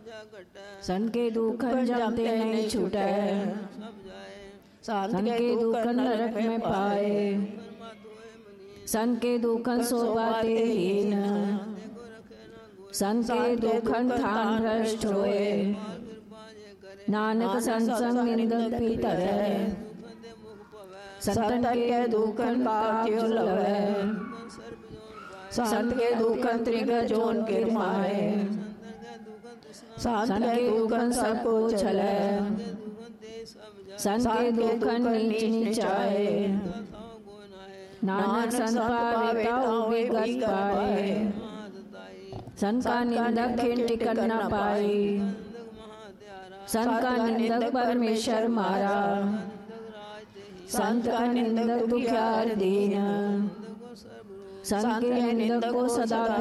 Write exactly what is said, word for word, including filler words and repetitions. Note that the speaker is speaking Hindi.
संत के दुखन जमते नहीं छूटे, संत के दुखन नरक में पाए, संत के दुखन सोबाते हीन, संत के दुखन थान भ्रष्ट होए, नानक संसंग निंदक पीतर है, संतन के दुखन पाप जो लवे, संत के दुखन त्रिगजोन गिरमाए, संत के दुखन सबको छले, संत के दुखन नीच नीचाए, नानक संत पावे ताऊ विगत पाए, संत का निंदक खिन टिकट न पाई, संत का निंदक परमेश्वर मारा, संत का निंदक दुखियार दीन, संत के निंदक को सदा